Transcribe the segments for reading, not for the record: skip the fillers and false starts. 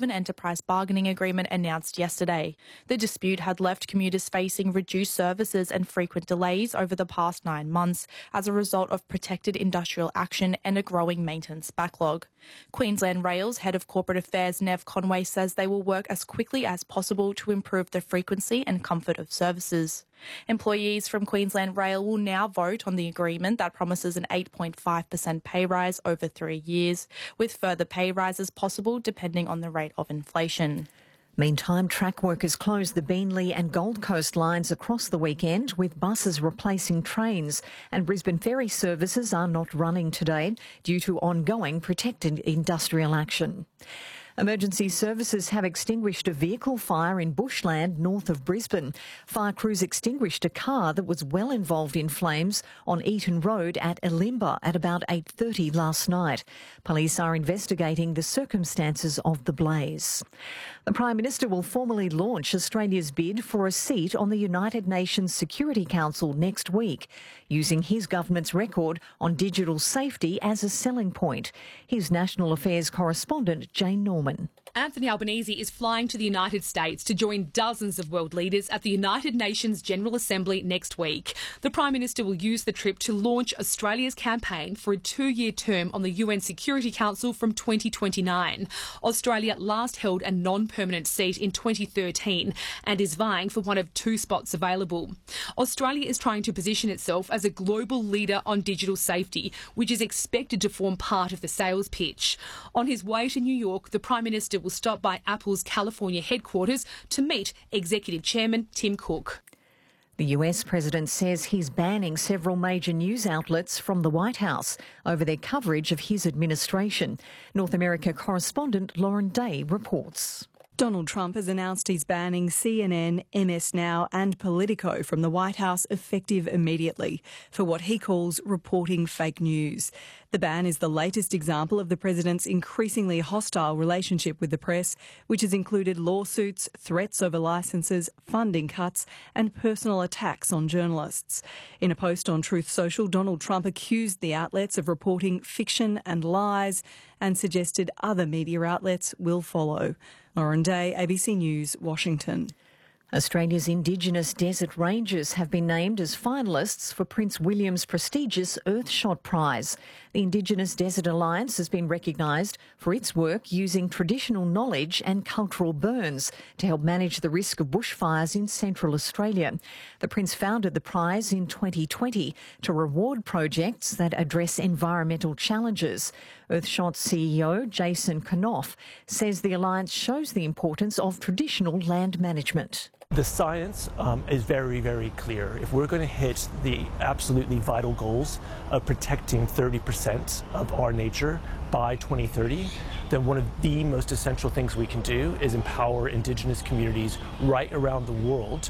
an enterprise bargaining agreement announced yesterday. The dispute had left commuters facing reduced services and frequent delays over the past 9 months as a result of protected industrial action and a growing maintenance backlog. Queensland Rail's Head of Corporate Affairs, Nev Conway, says they will work as quickly as possible to improve the frequency and comfort of services. Employees from Queensland Rail will now vote on the agreement that promises an 8.5% pay rise over 3 years, with further pay rises possible depending on the rate of inflation. Meantime, track workers closed the Beenleigh and Gold Coast lines across the weekend, with buses replacing trains, and Brisbane ferry services are not running today due to ongoing protected industrial action. Emergency services have extinguished a vehicle fire in bushland north of Brisbane. Fire crews extinguished a car that was well involved in flames on Eaton Road at Elimba at about 8:30 last night. Police are investigating the circumstances of the blaze. The Prime Minister will formally launch Australia's bid for a seat on the United Nations Security Council next week, using his government's record on digital safety as a selling point. Here's National Affairs correspondent Jane Norman. Anthony Albanese is flying to the United States to join dozens of world leaders at the United Nations General Assembly next week. The Prime Minister will use the trip to launch Australia's campaign for a 2-year term on the UN Security Council from 2029. Australia last held a non-permanent seat in 2013 and is vying for one of 2 spots available. Australia is trying to position itself as a global leader on digital safety, which is expected to form part of the sales pitch. On his way to New York, the Prime Minister will stop by Apple's California headquarters to meet Executive Chairman Tim Cook. The US President says he's banning several major news outlets from the White House over their coverage of his administration. North America correspondent Lauren Day reports. Donald Trump has announced he's banning CNN, MS Now and Politico from the White House effective immediately for what he calls reporting fake news. The ban is the latest example of the president's increasingly hostile relationship with the press, which has included lawsuits, threats over licences, funding cuts and personal attacks on journalists. In a post on Truth Social, Donald Trump accused the outlets of reporting fiction and lies and suggested other media outlets will follow. Lauren Day, ABC News, Washington. Australia's Indigenous Desert Rangers have been named as finalists for Prince William's prestigious Earthshot Prize. The Indigenous Desert Alliance has been recognised for its work using traditional knowledge and cultural burns to help manage the risk of bushfires in Central Australia. The Prince founded the prize in 2020 to reward projects that address environmental challenges. Earthshot CEO Jason Knopf says the alliance shows the importance of traditional land management. The science is very, very clear. If we're going to hit the absolutely vital goals of protecting 30% of our nature by 2030, then one of the most essential things we can do is empower Indigenous communities right around the world.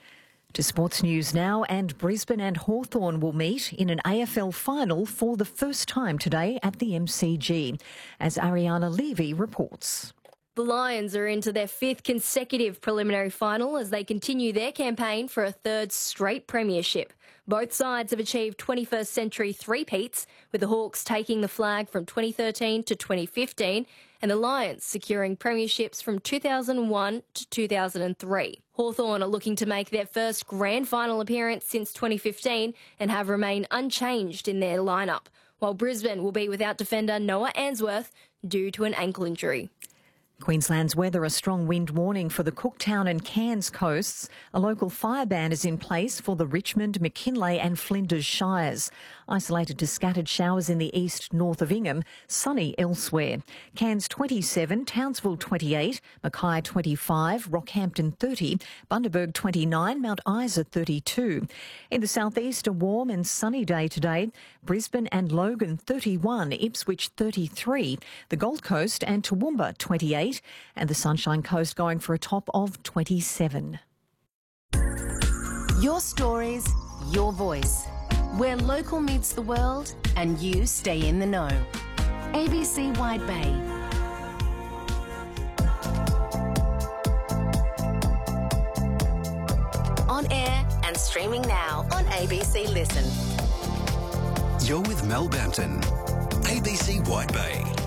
To sports news now, and Brisbane and Hawthorn will meet in an AFL final for the first time today at the MCG, as Ariana Levy reports. The Lions are into their 5th consecutive preliminary final as they continue their campaign for a 3rd straight premiership. Both sides have achieved 21st century three-peats, with the Hawks taking the flag from 2013 to 2015 and the Lions securing premierships from 2001 to 2003. Hawthorn are looking to make their first grand final appearance since 2015 and have remained unchanged in their lineup, while Brisbane will be without defender Noah Answorth due to an ankle injury. Queensland's weather, a strong wind warning for the Cooktown and Cairns coasts. A local fire ban is in place for the Richmond, McKinley and Flinders Shires. Isolated to scattered showers in the east, north of Ingham, sunny elsewhere. Cairns 27, Townsville 28, Mackay 25, Rockhampton 30, Bundaberg 29, Mount Isa 32. In the southeast, a warm and sunny day today. Brisbane and Logan 31, Ipswich 33, the Gold Coast and Toowoomba 28, and the Sunshine Coast going for a top of 27. Your stories, your voice. Where local meets the world and you stay in the know. ABC Wide Bay. On air and streaming now on ABC Listen. You're with Mel Bampton, ABC Wide Bay.